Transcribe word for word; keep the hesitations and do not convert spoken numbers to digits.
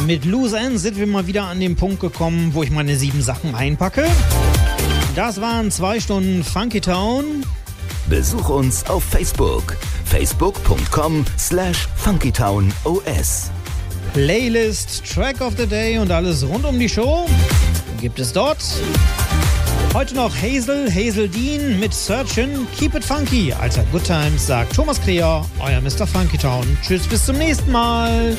Mit Loose Ends sind wir mal wieder an den Punkt gekommen, wo ich meine sieben Sachen einpacke. Das waren zwei Stunden Funky Town. Besuch uns auf Facebook. facebook.com slash funkytown.os. Playlist, Track of the Day und alles rund um die Show gibt es dort. Heute noch Hazel, Hazel Dean mit Searchin', Keep It Funky. Alter Good Times, sagt Thomas Kreher, euer Mister Funky Town. Tschüss, bis zum nächsten Mal.